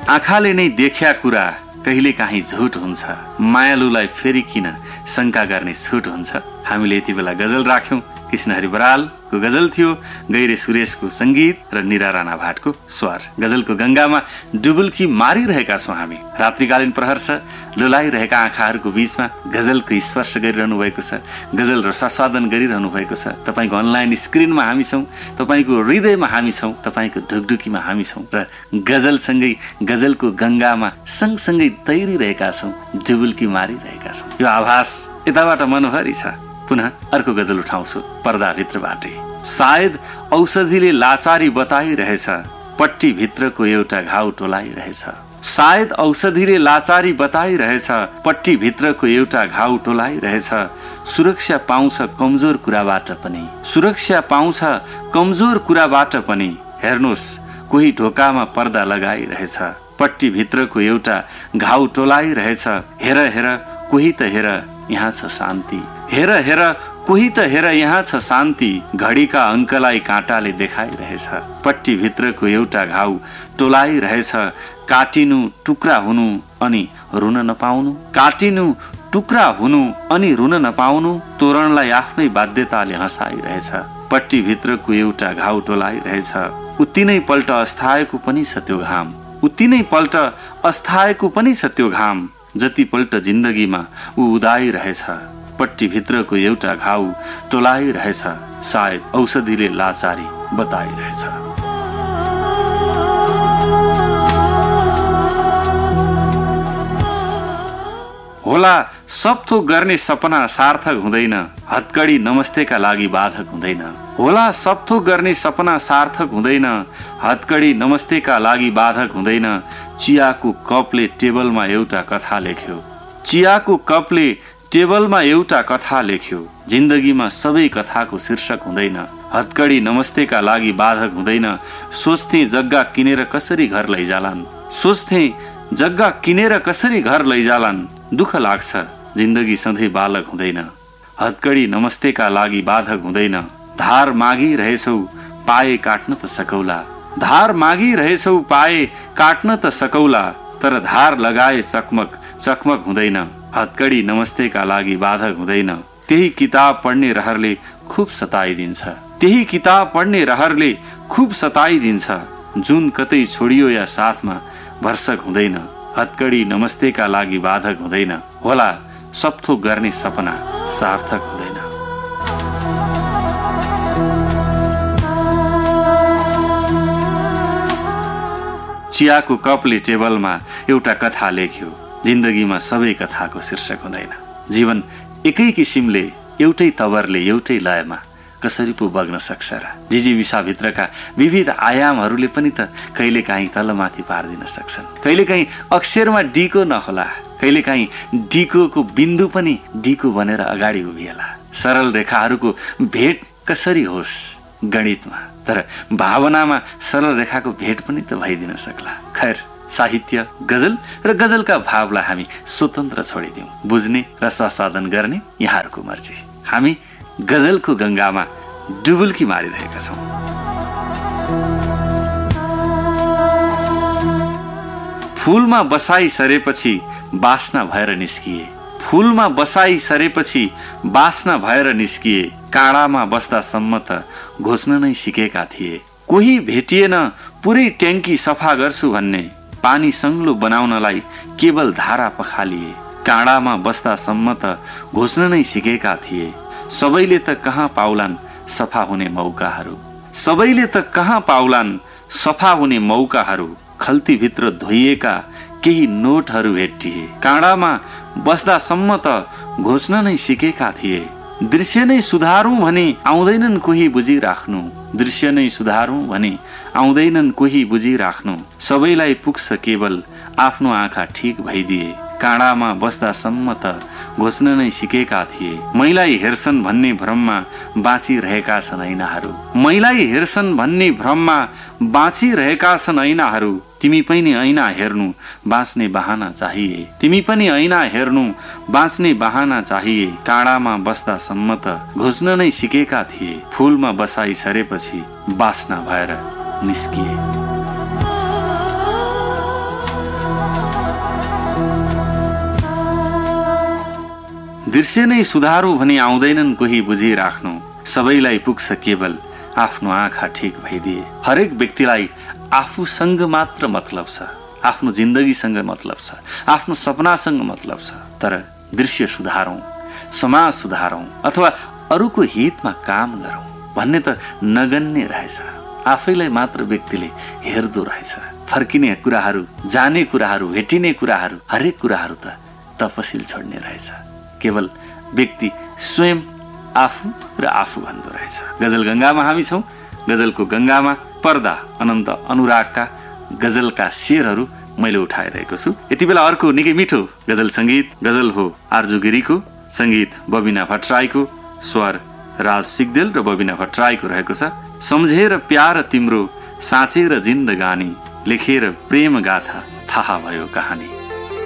आँखाले नै देख्या कुरा कहिले काहीँ झुट हुन्छ, मायालुलाई फेरि किन शंका गर्ने छुट हुन्छ। हामीले यति बेला गजल राख्यौं। कृष्णहरि बरालको गजल थियो, गैरे सुरेशको संगीत र निरा राणा भाटको स्वर। गजलको गंगामा डुबुल्की मारिरहेका छौं हामी। रात्रिकालीन प्रहर छ, लुलाइरहेका आँखाहरूको बीचमा गजलको स्पर्श गरिरहनु भएको छ, गजल रसास्वादन गरिरहनु भएको छ। तपाईको अनलाइन स्क्रिनमा हामी छौं, तपाईको हृदयमा हामी छौं, तपाईको ढुकढुकीमा हामी छौं र गजलसँगै गजलको गंगामा सँगसँगै तैरिरहेका छौं, डुबुल्की मारिरहेका छौं। यो आभास यताबाट मनभरि छ। पुनः अर्को गजल उठाउँछु पर्दाभित्रबाटै। सायद औषधिले लाचारी बताइरहेछ, पट्टी भित्रको एउटा घाउ टोलाइरहेछ। सायद औषधिले लाचारी बताइरहेछ, पट्टी भित्रको एउटा घाउ टोलाइरहेछ। सुरक्षा पाउँछ कमजोर कुराबाट पनि, सुरक्षा पाउँछ कमजोर कुराबाट पनि। हेर्नुहोस् कोही ढोकामा पर्दा लगाइरहेछ, पट्टी भित्रको एउटा घाउ टोलाइरहेछ। हेर हेर कोही त हेर यहाँ छ शान्ति, हेर हेर कोही त हेर यहाँ छ शान्ति। घडीका अंकलाई काँटाले देखाइरहेछ, पट्टी भित्रको एउटा घाउ टोलाइरहेछ। काटिनु टुक्रा हुनु अनि रुन नपाउनु, काटिनु टुक्रा हुनु अनि रुन नपाउनु। तोरणलाई आफ्नै बाध्यताले हँसाइरहेछ, पट्टी भित्रको एउटा घाउ टोलाइरहेछ। उति नै पल्ट अस्थायको पनि छ त्यो घाम, उति नै पल्ट अस्थायको पनि छ त्यो घाम। जति पल्ट जिन्दगीमा ऊ उदाइरहेछ, पट्टी भित्रको एउटा घाउ टोलाइरहेछ। सायद औषधिले लाचारी बताइरहेछ। होला सब थोक गर्ने सपना सार्थक हुँदैन, हतकडी नमस्तेका लागि बाधक हुँदैन। होला सब थोक गर्ने सपना सार्थक हुँदैन, हतकडी नमस्तेका लागि बाधक हुँदैन। चियाको कपले टेबलमा एउटा कथा लेख्यो, चियाको कपले टेबलमा एउटा कथा लेख्यो। जिन्दगीमा सबै कथाको शीर्षक हुँदैन, हतकडी नमस्तेका लागि बाधक हुँदैन। सोच्थे जग्गा किनेर कसरी घर लैजालान्, सोच्थे जग्गा किनेर कसरी घर लैजालान्। दुःख लाग्छ जिन्दगी सधैँ बालक हुँदैन, हतकडी नमस्तेका लागि बाधक हुँदैन। धार मागिरहेछौ पाए काट्न त सकौला, धार मागिरहेछौ पाए काट्न त सकौला। तर धार लगाए चकमक चकमक हुँदैन, हतकडी नमस्तेका लागि बाधक हुँदैन। त्यही किताब पढ्ने रहरले खुब सताइदिन्छ, त्यही किताब पढ्ने रहरले खुब सताइदिन्छ। जुन कतै छोडियो या साथमा भर्सक हुँदैन, हतकडी नमस्तेका लागि बाधक हुँदैन। होला सब थोक गर्ने सपना सार्थक हुँदैन। चियाको कपले टेबलमा एउटा कथा लेख्यो, जिन्दगीमा सबै कथाको शीर्षक हुँदैन। जीवन एकै किसिमले, एउटै तवरले, एउटै लयमा कसरी पो बग्न सक्छ र? जिजीविसाभित्रका विविध आयामहरूले पनि त कहिलेकाहीँ तलमाथि पारिदिन सक्छन्। कहिलेकाहीँ अक्षरमा डीको नहोला, कहिलेकाहीँ डीको बिन्दु पनि डीको बनेर अगाडि उभिएला। सरल रेखाहरूको भेट कसरी होस् गणितमा, तर भावनामा सरल रेखाको भेट पनि त भइदिन सक्ला। खैर, साहित्य, गजल र गजलका भावलाई हामी स्वतन्त्र छोडिदिउँ, बुझ्ने र संसाधन गर्ने यहाँहरूको मर्जी। हामी गजलको गंगामा डुबुल्की मारिरहेका छौं। फूलमा बसाई सरेपछि बास्ना भएर निस्किए, फूलमा बसाई सरेपछि बास्ना भएर निस्किए। काँडामा बस्दासम्म त घोच्न नै सिकेका थिए, कोही भेटिएन पुरै ट्याङ्की सफा गर्छु भन्ने। पानी सङ्लो बनाउनलाई केवल धारा पखालिए, काँडामा बस्दासम्म त घोच्न नै सिकेका थिए। सबैले त कहाँ पाउलान् सफा हुने मौकाहरू, सबैले त कहाँ पाउलान् सफा हुने मौकाहरू। खल्तीभित्र धोइएका केही नोटहरू भेटिए, काँडामा बस्दासम्म त घोच्न नै सिकेका थिए। दृश्य नै सुधारौं भने आउँदैनन् कोही बुझिराख्नु, दृश्य नै सुधारौं भने आउँदैनन् कोही बुझिराख्नु। सबैलाई पुग्छ केवल आफ्नो आँखा ठिक भइदिए, काँडामा बस्दासम्म त घोच्न नै सिकेका थिए। मैलाई हेर्छन् भन्ने भ्रममा बाँचिरहेका छन् ऐनाहरू, मैलाई हेर्छन् भन्ने भ्रममा बाँचिरहेका छन् ऐनाहरू। तिमी पनि ऐना हेर्नु बाँच्ने बहाना चाहिए, तिमी पनि ऐना हेर्नु बाँच्ने बहाना चाहिए। काँडामा बस्दासम्म त घोच्न नै सिकेका थिए, फूलमा बसाई सरेपछि बास्ना भएर निस्किए। दृश्य नै सुधारौं भने आउँदैनन् कोही बुझिराख्नु, सबैलाई पुग्छ केवल आफ्नो आँखा ठिक भइदिए। हरेक व्यक्तिलाई आफूसँग मात्र मतलब छ, आफ्नो जिन्दगीसँग मतलब छ, आफ्नो सपनासँग मतलब छ। तर दृश्य सुधारौं, समाज सुधारौं अथवा अरूको हितमा काम गरौं भन्ने त नगन्य रहेछ। आफैलाई मात्र व्यक्तिले हेर्दो रहेछ। फर्किने कुराहरू, जाने कुराहरू, भेटिने कुराहरू, हरेक कुराहरू त तपसिल छोड्ने रहेछ। केवल व्यक्ति स्वयं आफू र आफू भन्दो रहेछ। गजल गंगामा हामी छौं। गजलको गंगामा पर्दा अनन्त अनुरागका गजलका शेरहरू मैले उठाइरहेको छु। यति बेला अर्को निकै मिठो गजल संगीत, गजल हो आर्जु गिरीको, संगीत बबिना भट्टराईको, स्वर राज सिगदेल र बबिना भट्टराईको रहेको छ। सम्झेर प्यार तिम्रो, साँचेर जिन्दगानी, लेखेर प्रेम गाथा, थाहा भयो कहानी।